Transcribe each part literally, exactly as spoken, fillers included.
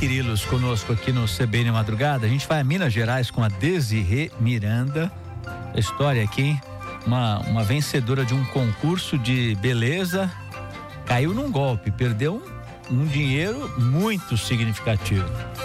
Quirilos conosco aqui no C B N Madrugada. A gente vai a Minas Gerais com a Desirê Miranda. A história aqui, hein? Uma, uma vencedora de um concurso de beleza caiu num golpe, perdeu um, um dinheiro muito significativo.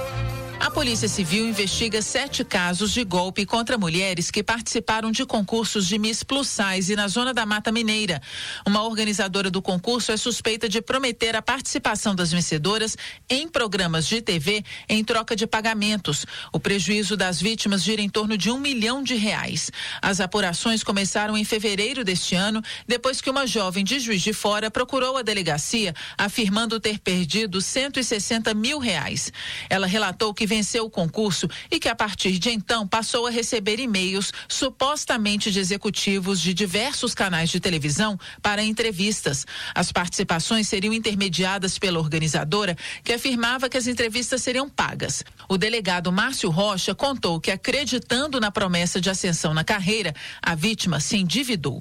A Polícia Civil investiga sete casos de golpe contra mulheres que participaram de concursos de Miss Plus Size na zona da Mata Mineira. Uma organizadora do concurso é suspeita de prometer a participação das vencedoras em programas de T V em troca de pagamentos. O prejuízo das vítimas gira em torno de um milhão de reais. As apurações começaram em fevereiro deste ano, depois que uma jovem de Juiz de Fora procurou a delegacia, afirmando ter perdido cento e sessenta mil reais. Ela relatou que venceu o concurso e que a partir de então passou a receber e-mails supostamente de executivos de diversos canais de televisão para entrevistas. As participações seriam intermediadas pela organizadora, que afirmava que as entrevistas seriam pagas. O delegado Márcio Rocha contou que, acreditando na promessa de ascensão na carreira, a vítima se endividou.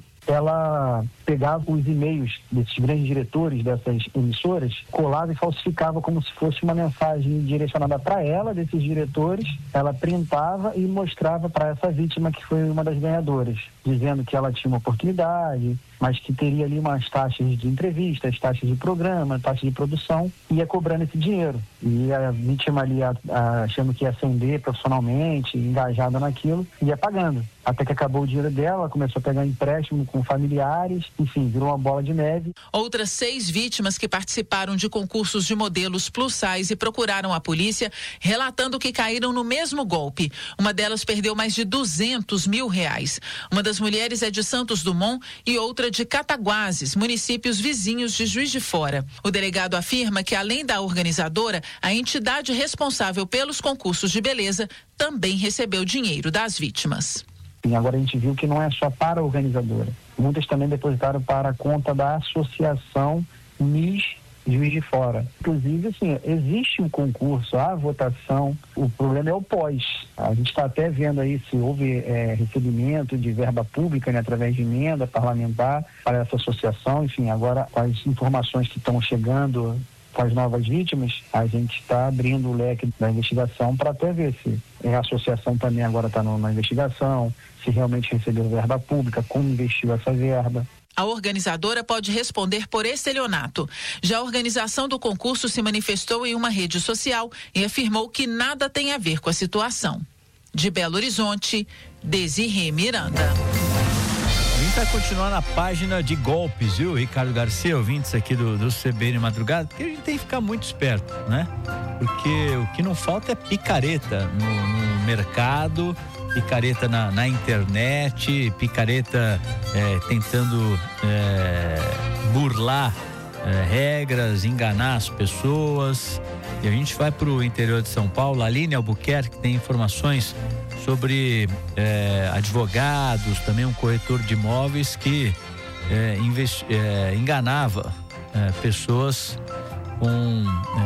Ela pegava os e-mails desses grandes diretores dessas emissoras, colava e falsificava como se fosse uma mensagem direcionada para ela, desses diretores. Ela printava e mostrava para essa vítima, que foi uma das ganhadoras, dizendo que ela tinha uma oportunidade, mas que teria ali umas taxas de entrevistas, taxas de programa, taxas de produção, e ia cobrando esse dinheiro. E a vítima ali, a, a, achando que ia ascender profissionalmente, engajada naquilo, ia pagando. Até que acabou o dinheiro dela, começou a pegar empréstimo com familiares, enfim, virou uma bola de neve. Outras seis vítimas que participaram de concursos de modelos plus size procuraram a polícia, relatando que caíram no mesmo golpe. Uma delas perdeu mais de duzentos mil reais. Uma das mulheres é de Santos Dumont e outra de Cataguases, municípios vizinhos de Juiz de Fora. O delegado afirma que, além da organizadora, a entidade responsável pelos concursos de beleza também recebeu dinheiro das vítimas. E agora a gente viu que não é só para a organizadora. Muitas também depositaram para a conta da associação Miss Juiz de Fora. Inclusive, assim, existe um concurso, a votação, o problema é o pós. A gente está até vendo aí se houve é, recebimento de verba pública, né, através de emenda parlamentar para essa associação. Enfim, agora com as informações que estão chegando com as novas vítimas, a gente está abrindo o leque da investigação para até ver se a associação também agora está na investigação, se realmente recebeu verba pública, como investiu essa verba. A organizadora pode responder por estelionato. Já a organização do concurso se manifestou em uma rede social e afirmou que nada tem a ver com a situação. De Belo Horizonte, Desirê Miranda. A gente vai continuar na página de golpes, viu, Ricardo Garcia, ouvintes aqui do, do C B N Madrugada, porque a gente tem que ficar muito esperto, né? Porque o que não falta é picareta no, no mercado, picareta na, na internet, picareta é, tentando é, burlar é, regras, enganar as pessoas. E a gente vai para o interior de São Paulo. A Aline Albuquerque tem informações sobre é, advogados, também um corretor de imóveis que é, investi- é, enganava é, pessoas com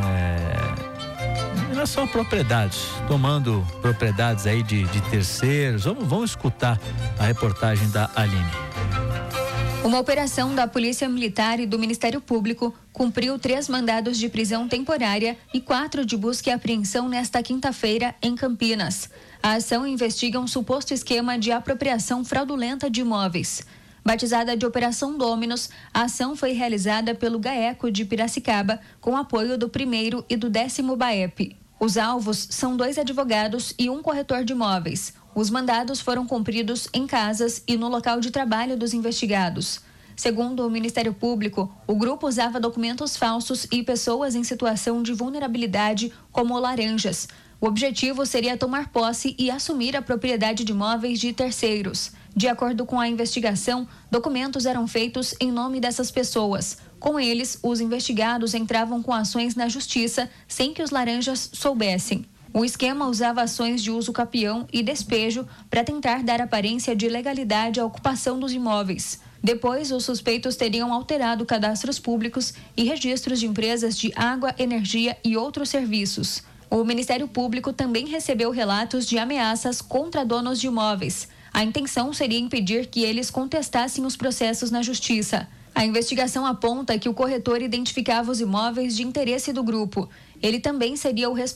é, em relação a propriedades, tomando propriedades aí de, de terceiros. Vamos, vamos escutar a reportagem da Aline. Uma operação da Polícia Militar e do Ministério Público cumpriu três mandados de prisão temporária e quatro de busca e apreensão nesta quinta-feira em Campinas. A ação investiga um suposto esquema de apropriação fraudulenta de imóveis. Batizada de Operação Dominos, a ação foi realizada pelo GAECO de Piracicaba, com apoio do primeiro e do décimo BAEP. Os alvos são dois advogados e um corretor de imóveis. Os mandados foram cumpridos em casas e no local de trabalho dos investigados. Segundo o Ministério Público, o grupo usava documentos falsos e pessoas em situação de vulnerabilidade como laranjas. O objetivo seria tomar posse e assumir a propriedade de imóveis de terceiros. De acordo com a investigação, documentos eram feitos em nome dessas pessoas. Com eles, os investigados entravam com ações na justiça sem que os laranjas soubessem. O esquema usava ações de uso capião e despejo para tentar dar aparência de legalidade à ocupação dos imóveis. Depois, os suspeitos teriam alterado cadastros públicos e registros de empresas de água, energia e outros serviços. O Ministério Público também recebeu relatos de ameaças contra donos de imóveis. A intenção seria impedir que eles contestassem os processos na justiça. A investigação aponta que o corretor identificava os imóveis de interesse do grupo. Ele também seria o responsável